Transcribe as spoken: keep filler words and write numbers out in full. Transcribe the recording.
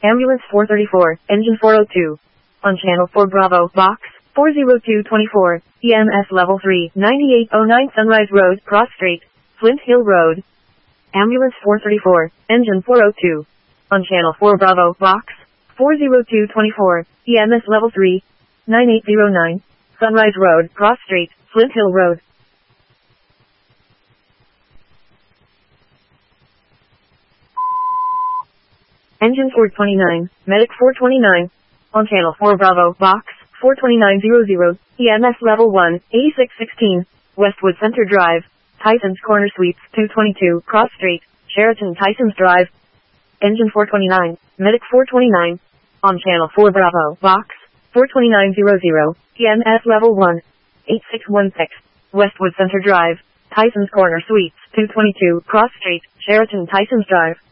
Ambulance four thirty-four, engine four oh two. On channel four Bravo, box, four oh two twenty-four, E M S level three, ninety-eight oh nine Sunrise Road, Cross Street, Flint Hill Road. Ambulance four thirty-four, engine four oh two. On channel four Bravo, box, four oh two twenty-four, E M S level three, ninety-eight oh nine, Sunrise Road, Cross Street, Flint Hill Road. Engine four twenty-nine, Medic four twenty-nine. On channel four Bravo, box, four twenty-nine hundred, E M S level one, eighty-six sixteen, Westwood Center Drive, Tysons Corner Suites, two twenty-two, Cross Street, Sheraton Tysons Drive. Engine four twenty-nine, Medic four twenty-nine. On channel four Bravo, box, four twenty-nine hundred, E M S level one, eighty-six sixteen, Westwood Center Drive, Tysons Corner Suites, two twenty-two, Cross Street, Sheraton Tysons Drive.